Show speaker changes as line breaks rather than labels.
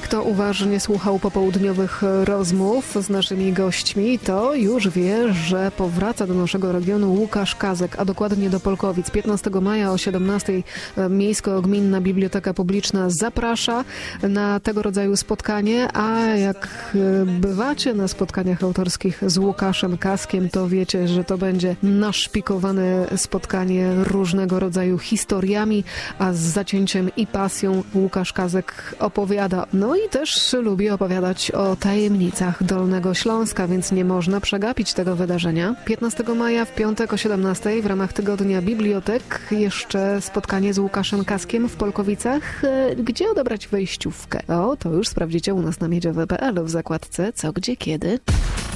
Kto uważnie słuchał popołudniowych rozmów z naszymi gośćmi, to już wie, że powraca do naszego regionu Łukasz Kazek, a dokładnie do Polkowic. 15 maja o 17 Miejsko-Gminna Biblioteka Publiczna zaprasza na tego rodzaju spotkanie, a jak bywacie na spotkaniach autorskich z Łukaszem Kazkiem, to wiecie, że to będzie naszpikowane spotkanie różnego rodzaju historiami, a z zacięciem i pasją Łukasz Kazek opowiada. No i też lubi opowiadać o tajemnicach Dolnego Śląska, więc nie można przegapić tego wydarzenia. 15 maja w piątek o 17 w ramach Tygodnia Bibliotek jeszcze spotkanie z Łukaszem Kazkiem w Polkowicach. Gdzie odebrać wejściówkę? O, to już sprawdzicie u nas na miedziowe.pl w zakładce Co, Gdzie, Kiedy.